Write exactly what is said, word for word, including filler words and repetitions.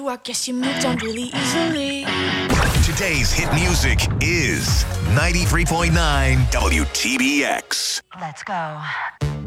I guess you moved on really easily. Today's hit music is ninety-three point nine W T B X. Let's go.